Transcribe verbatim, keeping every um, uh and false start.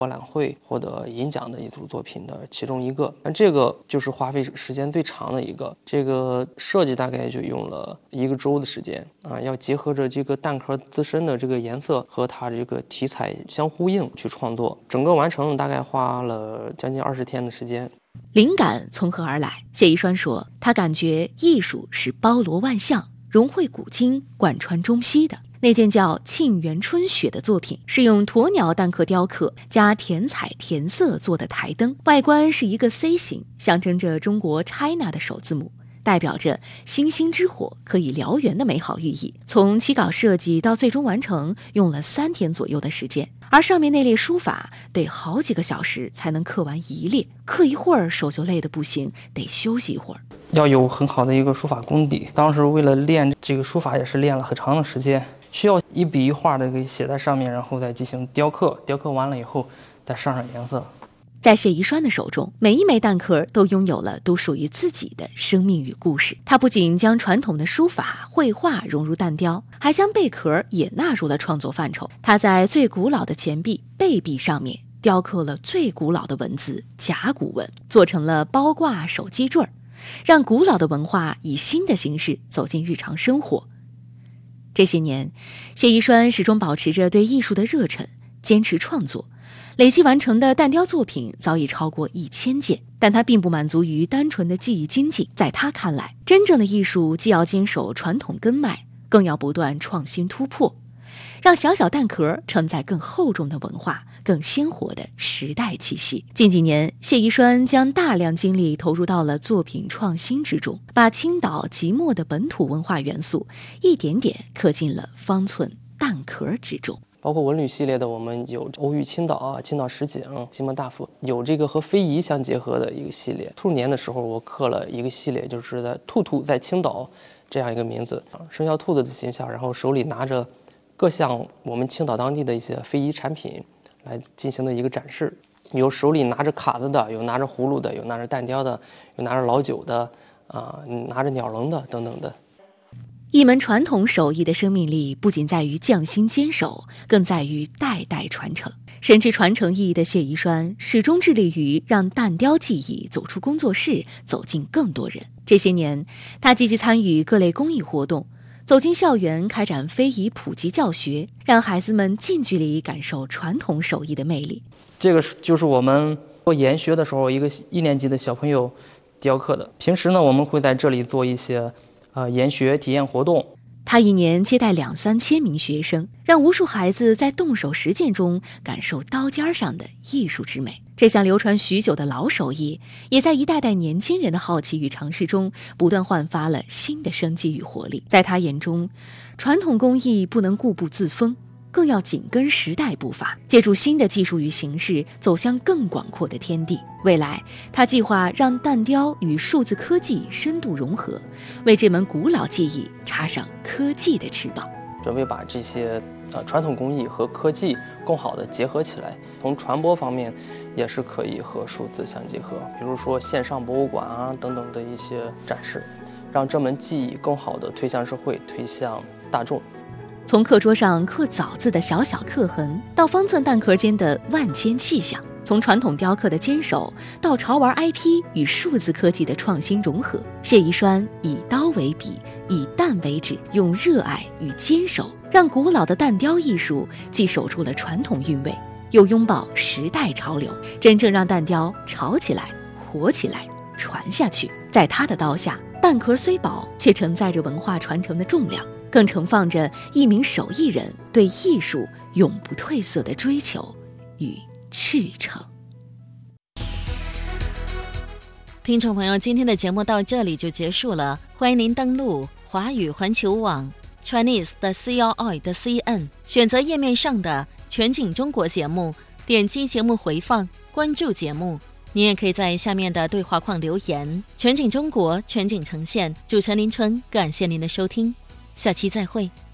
博览会获得银奖的一组作品的其中一个。那这个就是花费时间最长的一个，这个设计大概就用了一个周的时间啊，要结合着这个蛋壳自身的这个颜色和它这个题材相呼应去创作，整个完成大概花了将近二十天的时间。 灵感从何而来？谢宜栓说，他感觉艺术是包罗万象，融会古今，贯穿中西的。那件叫《沁园春雪》的作品是用鸵鸟蛋壳雕刻加填彩填色做的台灯，外观是一个 C 型，象征着中国 China 的首字母，代表着星星之火可以燎原的美好寓意。从起稿设计到最终完成用了三天左右的时间，而上面那列书法得好几个小时才能刻完一列，刻一会儿手就累得不行，得休息一会儿。 要有很好的一个书法功底，当时为了练这个书法也是练了很长的时间，需要一笔一画的给写在上面，然后再进行雕刻，雕刻完了以后再上上颜色。 在谢宜栓的手中，每一枚蛋壳都拥有了独属于自己的生命与故事。他不仅将传统的书法、绘画融入蛋雕，还将贝壳也纳入了创作范畴。他在最古老的钱币贝币上面雕刻了最古老的文字甲骨文，做成了包挂手机坠儿，让古老的文化以新的形式走进日常生活。这些年，谢宜栓始终保持着对艺术的热忱，坚持创作，累计完成的蛋雕作品早已超过一千件。但他并不满足于单纯的技艺精进，在他看来，真正的艺术既要坚守传统根脉，更要不断创新突破，让小小蛋壳承载更厚重的文化，更鲜活的时代气息。近几年，谢宜栓将大量精力投入到了作品创新之中，把青岛即墨的本土文化元素一点点刻进了方寸蛋壳之中。 包括文旅系列的，我们有欧玉青岛啊、青岛石井、金门大佛，有这个和非遗相结合的一个系列。兔年的时候，我刻了一个系列，就是在兔兔在青岛这样一个名字，生肖兔子的形象，然后手里拿着各项我们青岛当地的一些非遗产品来进行的一个展示。有手里拿着卡子的，有拿着葫芦的，有拿着蛋雕的，有拿着老酒的，啊、呃，拿着鸟笼的等等的。 一门传统手艺的生命力不仅在于匠心坚守，更在于代代传承。深知传承意义的谢宜栓始终致力于让蛋雕技艺走出工作室，走进更多人。这些年，他积极参与各类公益活动，走进校园开展非遗普及教学，让孩子们近距离感受传统手艺的魅力。 这个就是我们做研学的时候，一个一年级的小朋友雕刻的。平时呢，我们会在这里做一些呃研学体验活动。 他一年接待两三千名学生，让无数孩子在动手实践中感受刀尖上的艺术之美。这项流传许久的老手艺，也在一代代年轻人的好奇与尝试中，不断焕发了新的生机与活力。在他眼中，传统工艺不能固步自封，更要紧跟时代步伐，借助新的技术与形式，走向更广阔的天地。未来，他计划让蛋雕与数字科技深度融合，为这门古老技艺插上科技的翅膀。 准备把这些呃传统工艺和科技更好的结合起来，从传播方面也是可以和数字相结合，比如说线上博物馆啊等等的一些展示，让这门技艺更好的推向社会，推向大众。 从课桌上刻枣字的小小刻痕，到方寸蛋壳间的万千气象；从传统雕刻的坚守，到潮玩 I P 与数字科技的创新融合，谢宜栓以刀为笔，以蛋为纸，用热爱与坚守，让古老的蛋雕艺术既守住了传统韵味，又拥抱时代潮流，真正让蛋雕潮起来、活起来、传下去。在他的刀下，蛋壳虽薄，却承载着文化传承的重量，更盛放着一名手艺人对艺术永不褪色的追求与赤诚。 听众朋友，今天的节目到这里就结束了，欢迎您登录华语环球网 Chinese 的 C L I 的 C N， 选择页面上的全景中国节目，点击节目回放，关注节目。你也可以在下面的对话框留言。全景中国，全景呈现，主持人林春，感谢您的收听，下期再会。